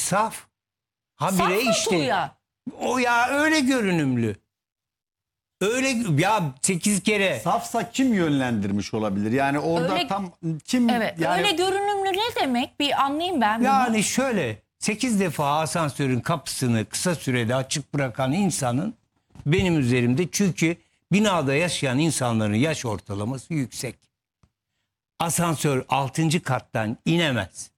saf. Saf Habire mı işte. Tuğya? O ya öyle görünümlü. Öyle ya 8 kere. Safsa kim yönlendirmiş olabilir? Yani orada Öyle- tam kim Evet. yani Öyle görünümlü ne demek? Bir anlayayım ben bunu. Yani şöyle 8 defa asansörün kapısını kısa sürede açık bırakan insanın benim üzerimde, çünkü binada yaşayan insanların yaş ortalaması yüksek. Asansör 6. kattan inemez.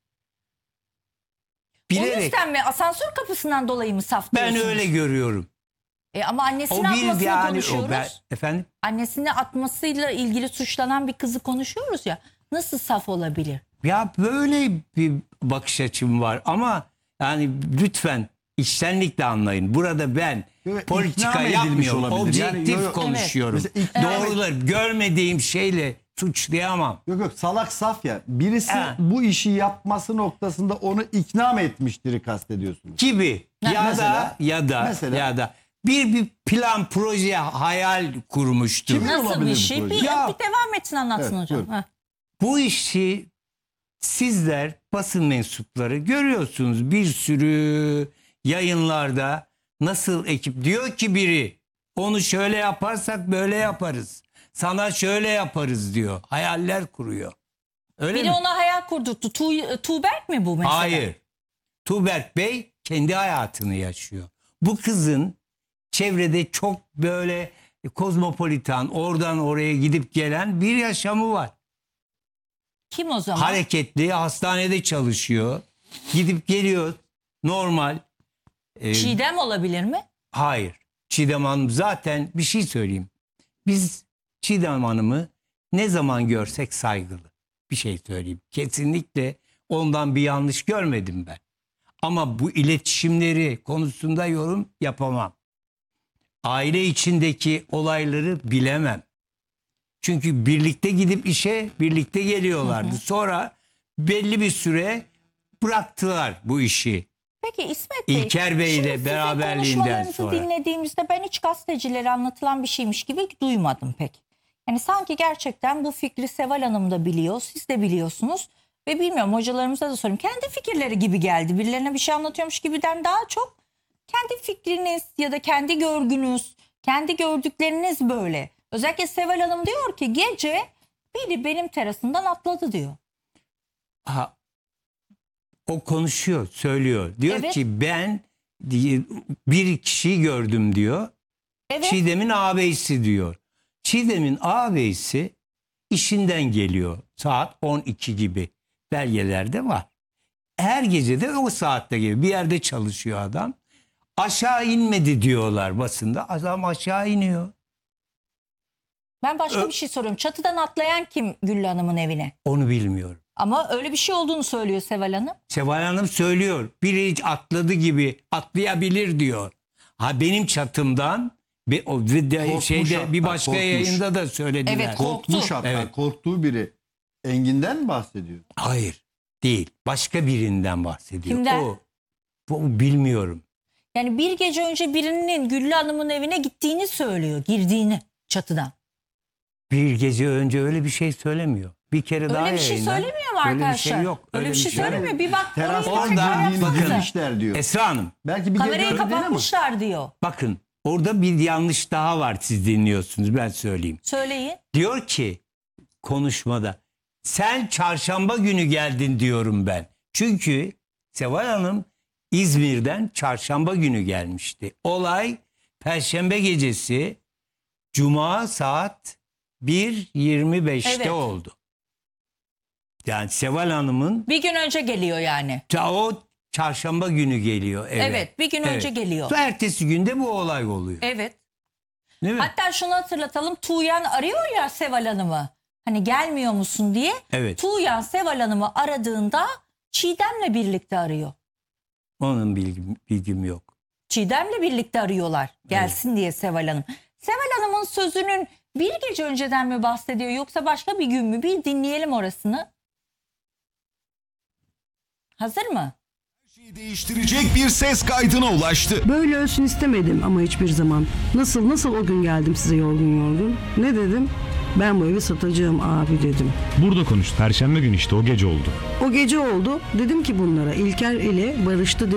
O Bilerek yüzden mi? Asansör kapısından dolayı mı saf ben diyorsunuz? öyle görüyorum. Ama O annesini bir atmasını yani konuşuyoruz. efendim Annesini atmasıyla ilgili suçlanan bir kızı konuşuyoruz ya. Nasıl saf olabilir? ya böyle bir bakış açım var ama yani lütfen içtenlikle anlayın. Burada ben Evet, politika ikna mı edilmiş yapmıyorum. olabilir? Yani Objektif yok- konuşuyorum. Evet. Mesela Doğruları görmediğim şeyle suçlayamam. yok salak saf ya. Birisi He. bu işi yapması noktasında onu ikna mı etmiştir kastediyorsunuz? Gibi ya Mesela- ya da bir plan, proje, hayal kurmuştur. Kim? Nasıl olabilir bir bu şey? proje? Bir Ya- devam etsin anlatsın Evet, hocam. buyurun. Ha. Bu işi sizler basın mensupları görüyorsunuz, bir sürü yayınlarda nasıl ekip diyor ki biri onu şöyle yaparsak böyle yaparız. Sana şöyle yaparız diyor. Hayaller kuruyor. Öyle Biri mi? ona hayal kurdurttu. Tuğberk mi bu mesela? Hayır. Tuğberk Bey kendi hayatını yaşıyor. Bu kızın çevrede çok böyle kozmopolitan, oradan oraya gidip gelen bir yaşamı var. Kim o zaman? Hareketli, hastanede çalışıyor. Gidip geliyor, normal. Çiğdem olabilir mi? Hayır. Çiğdem Hanım zaten bir şey söyleyeyim. Biz Çiğdem Hanım'ı ne zaman görsek saygılı. Bir şey söyleyeyim. Kesinlikle ondan bir yanlış görmedim ben. Ama bu iletişimleri konusunda yorum yapamam. Aile içindeki olayları bilemem. Çünkü birlikte gidip işe birlikte geliyorlardı. Sonra belli bir süre bıraktılar bu işi. Peki İsmet Bey. İlker Bey'le şimdi sizin beraberliğinden konuşmalarınızı sonra. dinlediğimizde ben hiç gazetecilere anlatılan bir şeymiş gibi duymadım pek. Yani sanki gerçekten bu fikri Seval Hanım da biliyor, siz de biliyorsunuz. Ve bilmiyorum, hocalarımıza da sorayım. Kendi fikirleri gibi geldi. Birilerine bir şey anlatıyormuş gibiden daha çok kendi fikriniz ya da kendi görgünüz, kendi gördükleriniz böyle. Özellikle Seval Hanım diyor ki gece biri benim terasımdan atladı diyor. Ha, o konuşuyor, söylüyor. Diyor Evet. ki ben bir kişiyi gördüm diyor. Evet. Çiğdem'in ağabeyisi diyor. Çiğdem'in ağabeyisi işinden geliyor. Saat 12 gibi. Belgelerde var. Her gece de o saatte geliyor. Bir yerde çalışıyor adam. Aşağı inmedi diyorlar basında. Adam aşağı iniyor. Ben başka bir şey soruyorum. Çatıdan atlayan kim Güllü Hanım'ın evine? Onu bilmiyorum. Ama öyle bir şey olduğunu söylüyor Seval Hanım. Seval Hanım söylüyor. Biri hiç atladı gibi atlayabilir diyor. Ha benim çatımdan Korkmuş hatta, bir başka korkmuş. yayında da söylediler. Evet, Korkmuş hatta. Evet. Korktuğu biri. Engin'den mi bahsediyor? Hayır, değil. Başka birinden bahsediyor. Kimden? Bu bilmiyorum. Yani bir gece önce birinin Güllü Hanım'ın evine gittiğini söylüyor. Girdiğini çatıdan. Bir gece önce öyle bir şey söylemiyor. Bir kere daha Öyle bir şey yayından. söylemiyor mu Öyle bir arkadaşlar? şey yok. Öyle bir şey söylemiyor. Bir bak Terasta orayı Orada tekrar bildiğini yapsanıza. girmişler diyor. Esra Hanım, Belki bir Kamerayı gece öyle değil ama. kapatmışlar diyor. bakın orada bir yanlış daha var, siz dinliyorsunuz, ben söyleyeyim. Söyleyin. Diyor ki konuşmada sen çarşamba günü geldin diyorum ben. Çünkü Seval Hanım İzmir'den çarşamba günü gelmişti. Olay Perşembe gecesi Cuma saat 1.25'te Evet. oldu. Yani Seval Hanım'ın Bir gün önce geliyor yani. o çarşamba günü geliyor eve. Evet, bir gün önce geliyor. Ertesi günde bu olay oluyor. Evet. Değil mi? Hatta şunu hatırlatalım. Tuğyan arıyor ya Seval Hanım'ı. Hani gelmiyor musun diye. Evet. Tuğyan Seval Hanım'ı aradığında Çiğdem'le birlikte arıyor. Onun bilgim yok. Çiğdem'le birlikte arıyorlar. Gelsin diye Seval Hanım. Seval Hanım'ın sözünün bir gece önceden mi bahsediyor yoksa başka bir gün mü? Bir dinleyelim orasını. Hazır mı? Değiştirecek bir ses kaydına ulaştı. Böyle ölsün istemedim ama hiçbir zaman. Nasıl o gün geldim size yorgun. Ne dedim? Ben bu evi satacağım abi dedim. Burada konuş. Perşembe günü işte o gece oldu. O gece oldu. Dedim ki bunlara İlker ile barıştı dedim.